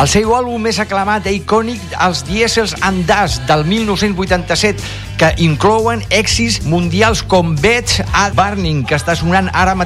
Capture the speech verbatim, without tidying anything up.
El seu àlbum més aclamat i icònic, els Diesels and Dust, del mil nou-cents vuitanta-set, que inclouen èxits mundials com Beds at Burning, que està sonant ara mateix